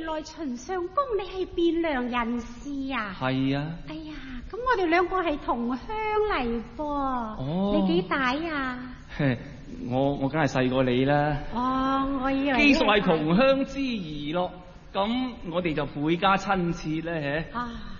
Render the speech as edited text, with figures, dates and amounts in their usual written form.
來秦相公，你係汴梁人士啊？ 係啊。 哎呀，咁我哋兩個係同鄉嚟噃。哦，你幾大啊？ 我梗係細過你啦。 哦，我以為既屬係同鄉之誼咯，咁我哋就倍加親切咧， 啊，